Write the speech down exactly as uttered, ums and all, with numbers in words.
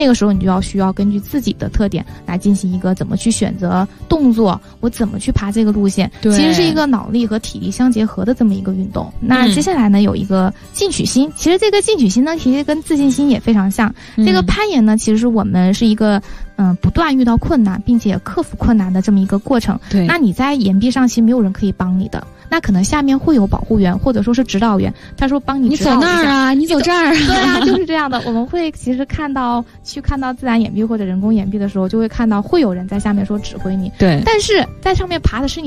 那个时候你就要需要根据自己的特点来进行一个怎么去选择动作，我怎么去爬这个路线， 对， 其实是一个脑力和体力相结合的这么一个运动。那接下来呢，有一个进取心，其实这个进取心呢，其实跟自信心也非常像。嗯、这个攀岩呢，其实我们是一个嗯、呃、不断遇到困难并且克服困难的这么一个过程。 对， 那你在岩壁上其实没有人可以帮你的。那可能下面会有保护员或者说是指导员，他说帮你指导一下， 你走那儿啊，你走这儿啊， 对啊，就是这样的。我们会其实看到去看到自然岩壁或者人工岩壁的时候，就会看到会有人在下面说指挥你， 对， 但是在上面爬的是你